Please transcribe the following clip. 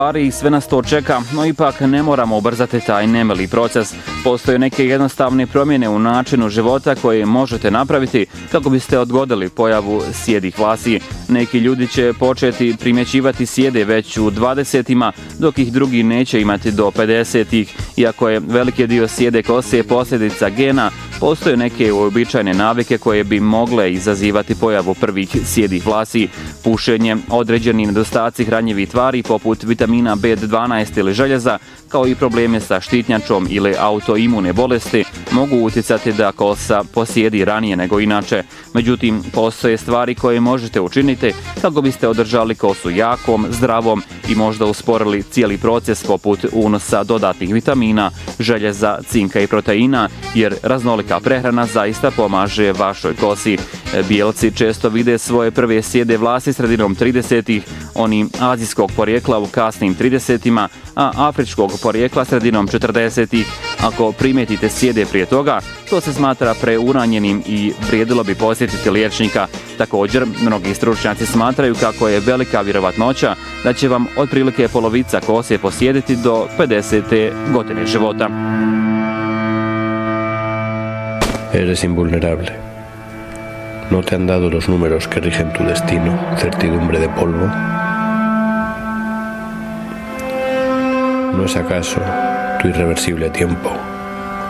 I sve nas to čeka, no ipak ne moramo ubrzati taj nemili proces. Postoje neke jednostavne promjene u načinu života koje možete napraviti kako biste odgodili pojavu sijedih vlasi. Neki ljudi će početi primjećivati sjede već u 20-ima, dok ih drugi neće imati do 50-ih. Iako je veliki dio sjede kose posljedica gena, postoje neke uobičajene navike koje bi mogle izazivati pojavu prvih sijedih vlasi. Pušenje, određeni nedostaci hranjivih tvari poput vitamina B12 ili željeza, kao i probleme sa štitnjačom ili autoimune bolesti mogu utjecati da kosa posijedi ranije nego inače. Međutim, postoje stvari koje možete učiniti kako biste održali kosu jakom, zdravom i možda usporili cijeli proces poput unosa dodatnih vitamina, željeza, cinka i proteina, jer raznolika prehrana zaista pomaže vašoj kosi. Bijelci često vide svoje prve sjede vlasi sredinom 30-ih, oni azijskog porijekla u kasnim 30-ima, a afričkog porijekla sredinom 40-ih. Ako primetite sjede prije toga, to se smatra preuranjenim i vrijedilo bi posjetiti liječnika. Također, mnogi stručnjaci smatraju kako je velika vjerovatnoća da će vam otprilike polovica kose posjediti do 50. godine života. Eres invulnerable. ¿No te han dado los números que rigen tu destino, certidumbre de polvo? ¿No es acaso tu irreversible tiempo